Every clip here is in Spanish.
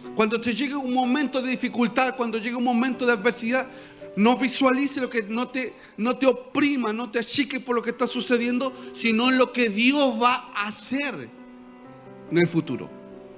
Cuando te llegue un momento de dificultad, cuando llegue un momento de adversidad, no visualice lo que no te oprima, no te achique por lo que está sucediendo, sino lo que Dios va a hacer en el futuro.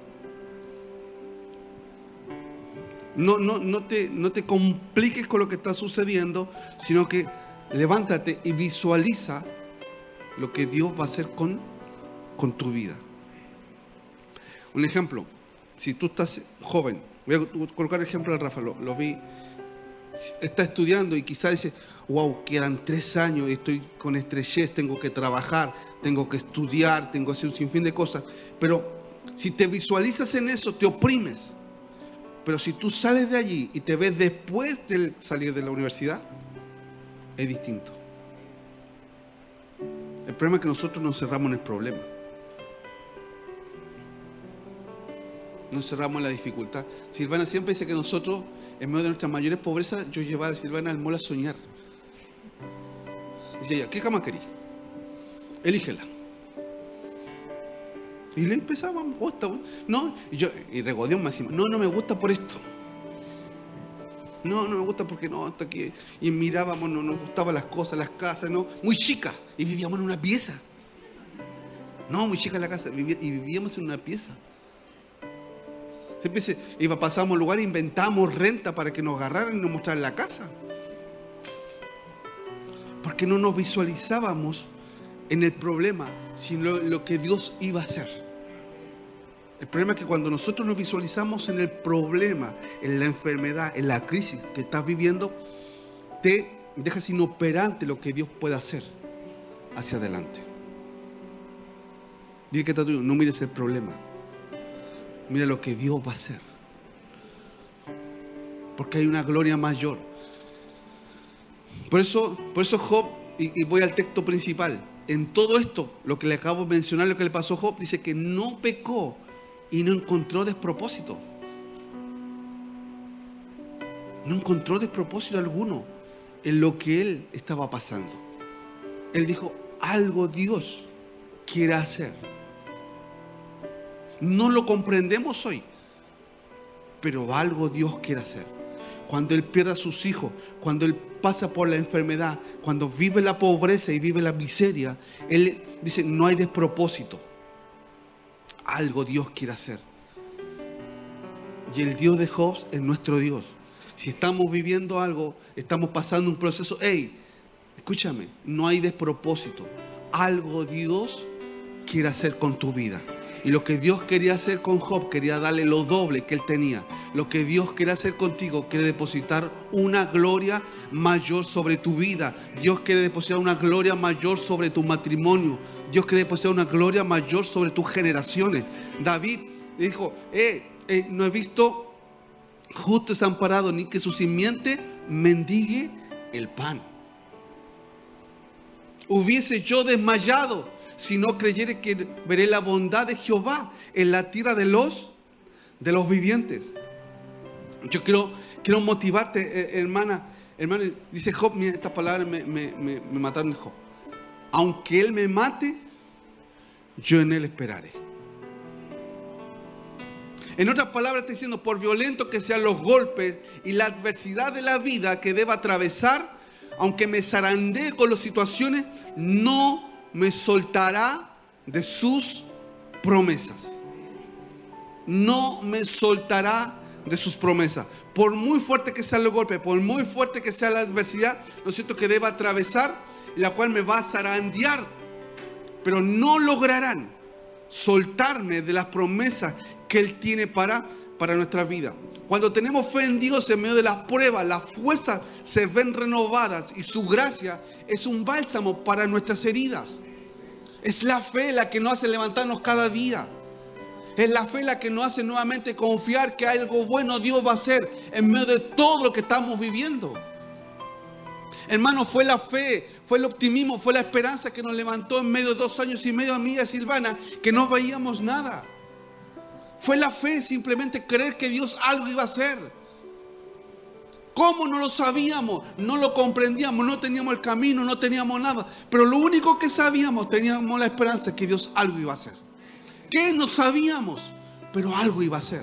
No te compliques con lo que está sucediendo, sino que levántate y visualiza lo que Dios va a hacer con tu vida. Un ejemplo, si tú estás joven, voy a colocar el ejemplo de Rafa, lo vi, está estudiando y quizás dice, wow, quedan 3 años y estoy con estrechez, tengo que trabajar, tengo que estudiar, tengo que hacer un sinfín de cosas. Pero si te visualizas en eso, te oprimes. Pero si tú sales de allí y te ves después de salir de la universidad, es distinto. El problema es que nosotros nos cerramos en el problema. Nos cerramos en la dificultad. Silvana siempre dice que nosotros, en medio de nuestras mayores pobrezas, yo llevaba a Silvana al mall a soñar. Dice ella, ¿qué cama querís? Elígela. Y le empezaba, me gusta, no, y regodeó más encima, no me gusta por esto. No me gusta porque no, hasta aquí. Y mirábamos, no nos gustaban las cosas, las casas, no, muy chica. Y vivíamos en una pieza. No, muy chica la casa, y vivíamos en una pieza. Siempre pasábamos lugar e inventábamos renta para que nos agarraran y nos mostraran la casa. Porque no nos visualizábamos en el problema, sino lo que Dios iba a hacer. El problema es que cuando nosotros nos visualizamos en el problema, en la enfermedad, en la crisis que estás viviendo, te dejas inoperante lo que Dios puede hacer hacia adelante. Dile que está tuyo, no mires el problema, mira lo que Dios va a hacer. Porque hay una gloria mayor. Por eso Job, y voy al texto principal, en todo esto, lo que le acabo de mencionar, lo que le pasó a Job, dice que no pecó y no encontró despropósito. No encontró despropósito alguno en lo que él estaba pasando. Él dijo, algo Dios quiere hacer. No lo comprendemos hoy, pero algo Dios quiere hacer. Cuando él pierde a sus hijos, cuando él pasa por la enfermedad, cuando vive la pobreza y vive la miseria, él dice, no hay despropósito. Algo Dios quiere hacer. Y el Dios de Job es nuestro Dios. Si estamos viviendo algo, estamos pasando un proceso, escúchame, no hay despropósito. Algo Dios quiere hacer con tu vida. Y lo que Dios quería hacer con Job, quería darle lo doble que él tenía. Lo que Dios quiere hacer contigo, quiere depositar una gloria mayor sobre tu vida. Dios quiere depositar una gloria mayor sobre tu matrimonio. Dios quiere depositar una gloria mayor sobre tus generaciones. David dijo, no he visto justo desamparado, ni que su simiente mendigue el pan. Hubiese yo desmayado si no creyere que veré la bondad de Jehová en la tierra de los vivientes. Yo quiero motivarte, hermana, dice Job, mira, estas palabras me mataron de Job. Aunque él me mate, yo en él esperaré. En otras palabras está diciendo, por violento que sean los golpes y la adversidad de la vida que deba atravesar, aunque me zarandee con las situaciones, no me soltará de sus promesas. No me soltará de sus promesas. Por muy fuerte que sean los golpes, por muy fuerte que sea la adversidad, lo cierto que deba atravesar, la cual me va a zarandear, pero no lograrán soltarme de las promesas que Él tiene para nuestra vida. Cuando tenemos fe en Dios en medio de las pruebas, las fuerzas se ven renovadas y su gracia es un bálsamo para nuestras heridas. Es la fe la que nos hace levantarnos cada día. Es la fe la que nos hace nuevamente confiar que algo bueno Dios va a hacer en medio de todo lo que estamos viviendo. Hermano, fue la fe, fue el optimismo, fue la esperanza que nos levantó en medio de 2 años y medio a mí y a Silvana, que no veíamos nada. Fue la fe, simplemente creer que Dios algo iba a hacer. ¿Cómo? No lo sabíamos, no lo comprendíamos, no teníamos el camino, no teníamos nada. Pero lo único que sabíamos, teníamos la esperanza de que Dios algo iba a hacer. ¿Qué? No sabíamos, pero algo iba a hacer.